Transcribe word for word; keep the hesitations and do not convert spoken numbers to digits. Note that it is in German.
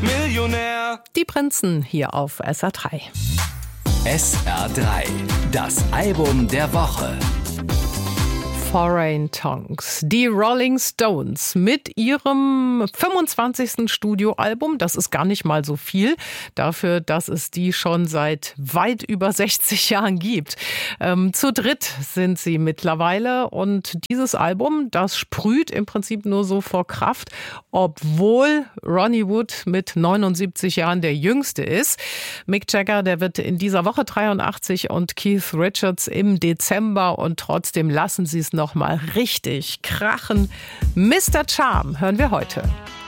Millionär. Die Prinzen hier auf S R drei. S R drei, das Album der Woche. Foreign Tongues. Die Rolling Stones mit ihrem fünfundzwanzigsten Studioalbum. Das ist gar nicht mal so viel dafür, dass es die schon seit weit über sechzig Jahren gibt. Ähm, zu dritt sind sie mittlerweile und dieses Album, das sprüht im Prinzip nur so vor Kraft, obwohl Ronnie Wood mit neunundsiebzig Jahren der Jüngste ist. Mick Jagger, der wird in dieser Woche dreiundachtzig und Keith Richards im Dezember und trotzdem lassen sie es noch mal richtig krachen. Mister Charm hören wir heute.